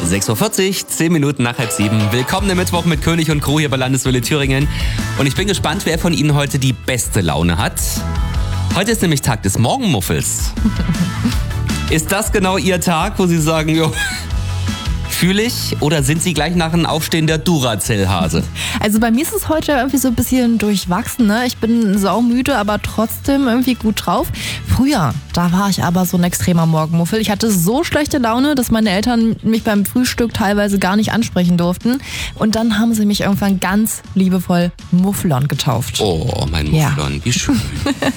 6.40 Uhr, 10 Minuten nach 6:30. Willkommen im Mittwoch mit König und Crew hier bei Landeswelle Thüringen. Und ich bin gespannt, wer von Ihnen heute die beste Laune hat. Heute ist nämlich Tag des Morgenmuffels. Ist das genau Ihr Tag, wo Sie sagen, jo, fühle ich? Oder sind Sie gleich nach dem Aufstehen der Duracell-Hase? Also bei mir ist es heute irgendwie so ein bisschen durchwachsen, ne? Ich bin saumüde, aber trotzdem irgendwie gut drauf. Früher, da war ich aber so ein extremer Morgenmuffel. Ich hatte so schlechte Laune, dass meine Eltern mich beim Frühstück teilweise gar nicht ansprechen durften. Und dann haben sie mich irgendwann ganz liebevoll Mufflon getauft. Oh, mein Mufflon, wie schön.